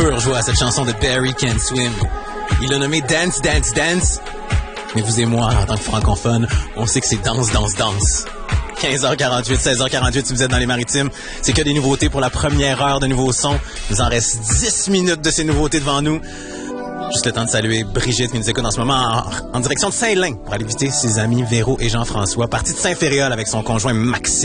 pure joie, cette chanson de Barry Can Swim. Il l'a nommé Dance, Dance, Dance. Mais vous et moi, en tant que francophones, on sait que c'est danse, danse, danse. 15h48, 16h48, si vous êtes dans les Maritimes, c'est que des nouveautés pour la première heure de nouveaux sons. Il nous en reste 10 minutes de ces nouveautés devant nous. Juste le temps de saluer Brigitte qui nous écoute en ce moment en direction de Saint-Lin pour aller visiter ses amis Véro et Jean-François, parti de Saint-Féréol avec son conjoint Maxime.